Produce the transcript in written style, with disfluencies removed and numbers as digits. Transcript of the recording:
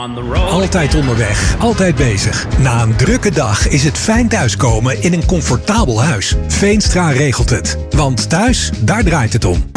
Altijd onderweg, altijd bezig. Na een drukke dag is het fijn thuiskomen in een comfortabel huis. Veenstra regelt het. Want thuis, daar draait het om.